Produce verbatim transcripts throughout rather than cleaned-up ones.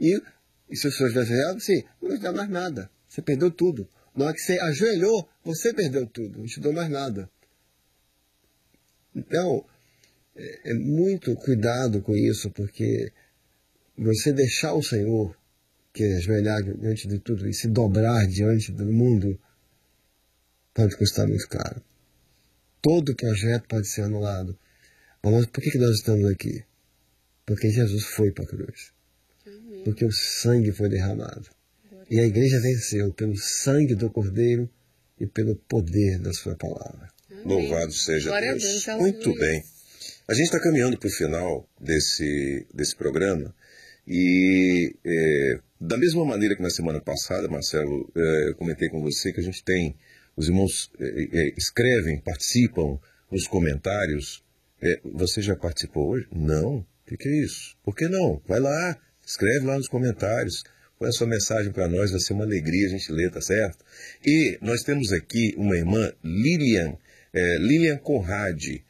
E, e se o senhor tivesse errado, sim, não te dá mais nada. Você perdeu tudo. Na hora que você ajoelhou, você perdeu tudo. Não te deu mais nada. Então, é, é muito cuidado com isso, porque você deixar o Senhor, que é ajoelhar diante de tudo e se dobrar diante do mundo, pode custar muito caro. Todo projeto pode ser anulado. Mas por que nós estamos aqui? Porque Jesus foi para a cruz. Amém. Porque o sangue foi derramado. Glória e a igreja venceu pelo sangue do Cordeiro e pelo poder da sua palavra. Amém. Louvado seja Glória Deus. Deus. Muito bem. A gente está caminhando para o final desse, desse programa e é, da mesma maneira que na semana passada, Marcelo, é, eu comentei com você que a gente tem, os irmãos é, é, escrevem, participam nos comentários. É, você já participou hoje? Não. O que, que é isso? Por que não? Vai lá, escreve lá nos comentários, põe a sua mensagem para nós, vai ser uma alegria a gente ler, tá certo? E nós temos aqui uma irmã, Lilian, é, Lilian Conradi.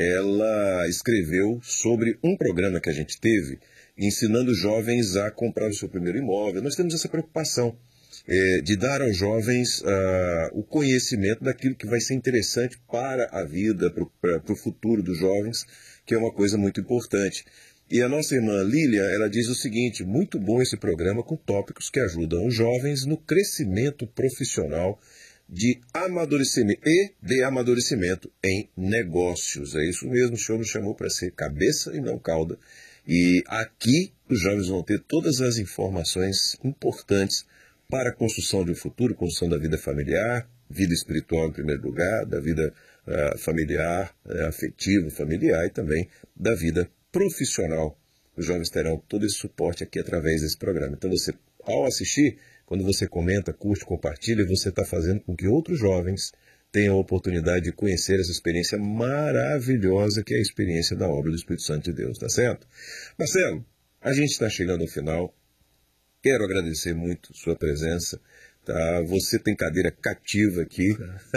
Ela escreveu sobre um programa que a gente teve, ensinando jovens a comprar o seu primeiro imóvel. Nós temos essa preocupação é, de dar aos jovens uh, o conhecimento daquilo que vai ser interessante para a vida, para o futuro dos jovens, que é uma coisa muito importante. E a nossa irmã Lília, ela diz o seguinte: muito bom esse programa com tópicos que ajudam os jovens no crescimento profissional de amadurecimento e de amadurecimento em negócios. É isso mesmo, o senhor nos chamou para ser cabeça e não cauda. E aqui os jovens vão ter todas as informações importantes para a construção de um futuro, construção da vida familiar, vida espiritual em primeiro lugar, da vida uh, familiar, uh, afetiva, familiar e também da vida profissional. Os jovens terão todo esse suporte aqui através desse programa. Então você, ao assistir, quando você comenta, curte, compartilha, você está fazendo com que outros jovens tenham a oportunidade de conhecer essa experiência maravilhosa que é a experiência da obra do Espírito Santo de Deus, tá certo? Marcelo, a gente está chegando ao final. Quero agradecer muito sua presença. Tá? Você tem cadeira cativa aqui,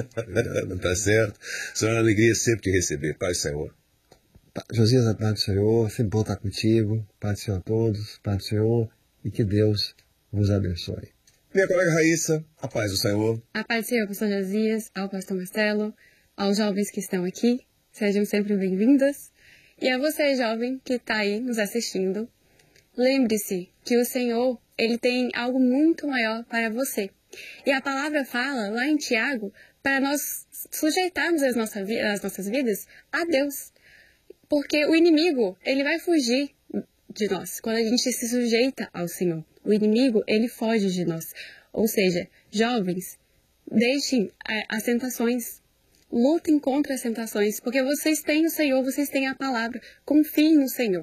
tá certo? Será uma alegria sempre te receber. Paz, Senhor. Josias, a paz do Senhor, sempre bom estar contigo. Paz do Senhor a todos, paz do Senhor e que Deus vos abençoe. Minha colega Raíssa, a paz do Senhor. A paz do Senhor, pastor Josias, ao pastor Marcelo, aos jovens que estão aqui, sejam sempre bem-vindos. E a você, jovem, que está aí nos assistindo, lembre-se que o Senhor, Ele tem algo muito maior para você. E a palavra fala, lá em Tiago, para nós sujeitarmos as nossas, as nossas vidas a Deus. Porque o inimigo, ele vai fugir de nós quando a gente se sujeita ao Senhor. O inimigo, ele foge de nós. Ou seja, jovens, deixem as tentações, lutem contra as tentações, porque vocês têm o Senhor, vocês têm a palavra, confiem no Senhor.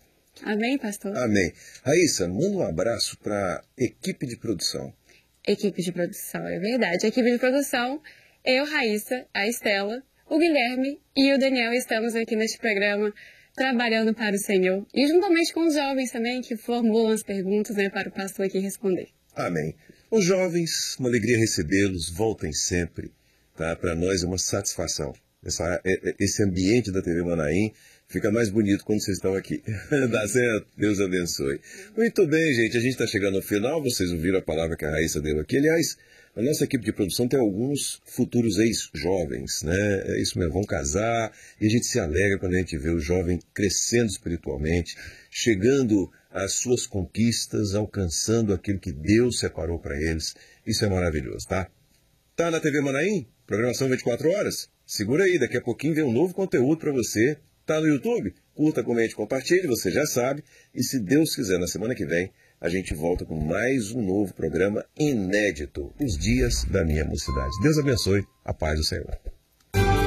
Amém, pastor? Amém. Raíssa, manda um abraço para a equipe de produção. Equipe de produção, é verdade. A equipe de produção, eu, Raíssa, a Estela, o Guilherme e o Daniel estamos aqui neste programa trabalhando para o Senhor. E juntamente com os jovens também que formulam as perguntas, né, para o pastor aqui responder. Amém. Os jovens, uma alegria recebê-los, voltem sempre. Tá? Para nós é uma satisfação. Essa, esse ambiente da T V Manaim fica mais bonito quando vocês estão aqui. Dá certo? Deus abençoe. Muito bem, gente. A gente está chegando ao final. Vocês ouviram a palavra que a Raíssa deu aqui. Aliás, a nossa equipe de produção tem alguns futuros ex-jovens, né? É isso mesmo, vão casar. E a gente se alegra quando a gente vê o jovem crescendo espiritualmente, chegando às suas conquistas, alcançando aquilo que Deus separou para eles. Isso é maravilhoso, tá? Tá na T V Manaim? Programação vinte e quatro horas? Segura aí, daqui a pouquinho vem um novo conteúdo para você. Tá no YouTube? Curta, comente, compartilhe, você já sabe. E se Deus quiser, na semana que vem, a gente volta com mais um novo programa inédito, Os Dias da Minha Mocidade. Deus abençoe, a paz do Senhor.